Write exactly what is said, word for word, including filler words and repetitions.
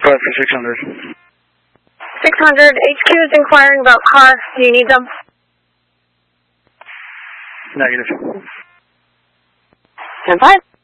Five for six hundred. Six hundred. H Q is inquiring about car. Do you need them? Negative. Ten five.